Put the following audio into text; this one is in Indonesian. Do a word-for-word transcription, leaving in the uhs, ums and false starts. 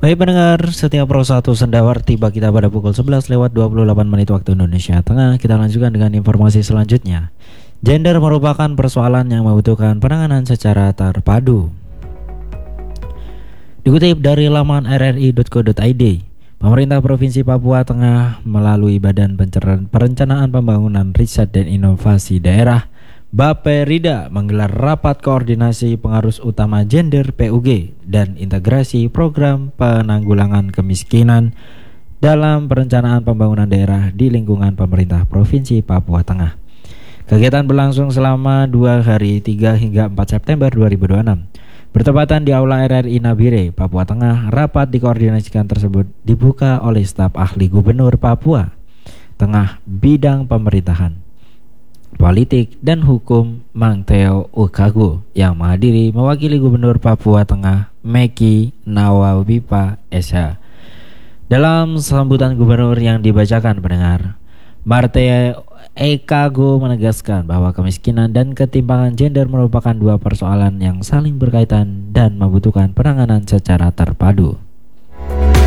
Baik pendengar, setiap Pro satu Sendawar tiba kita pada pukul sebelas lewat dua puluh delapan menit waktu Indonesia Tengah. Kita lanjutkan dengan informasi selanjutnya. Gender merupakan persoalan yang membutuhkan penanganan secara terpadu. Dikutip dari laman r r i dot co dot i d, pemerintah Provinsi Papua Tengah melalui Badan Perencanaan Pembangunan Riset dan Inovasi Daerah Bapperida menggelar rapat koordinasi pengarus utama gender P U G dan integrasi program penanggulangan kemiskinan dalam perencanaan pembangunan daerah di lingkungan pemerintah Provinsi Papua Tengah. Kegiatan berlangsung selama dua hari tiga hingga empat September dua ribu dua puluh enam. Bertepatan di Aula R R I Nabire, Papua Tengah, rapat dikoordinasikan tersebut dibuka oleh staf ahli Gubernur Papua Tengah bidang pemerintahan, politik dan hukum Mang Theo Ukagu yang menghadiri mewakili Gubernur Papua Tengah Meki Nawawipa S H. Dalam sambutan gubernur yang dibacakan pendengar, Marte Ekago menegaskan bahwa kemiskinan dan ketimpangan gender merupakan dua persoalan yang saling berkaitan dan membutuhkan penanganan secara terpadu.